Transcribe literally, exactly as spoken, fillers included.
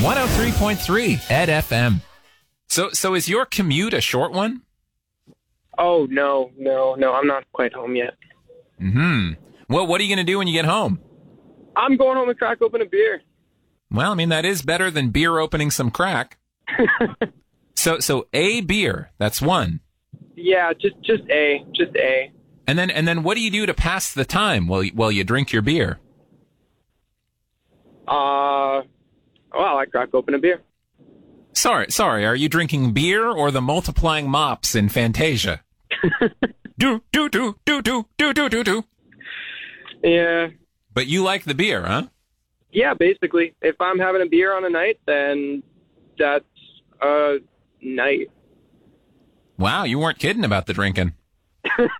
one oh three point three Ed F M. So, so is your commute a short one? Oh, no, no, no. I'm not quite home yet. Hmm. Well, what are you going to do when you get home? I'm going home and crack open a beer. Well, I mean, that is better than beer opening some crack. so, so a beer, that's one. Yeah, just just a, just a. And then, and then, what do you do to pass the time while you, while you drink your beer? Uh, well, I crack open a beer. Sorry, sorry. Are you drinking beer or the multiplying mops in Fantasia? do do do do do do do do do. Yeah. But you like the beer, huh? Yeah, basically. If I'm having a beer on a night, then that's a night. Wow, you weren't kidding about the drinking.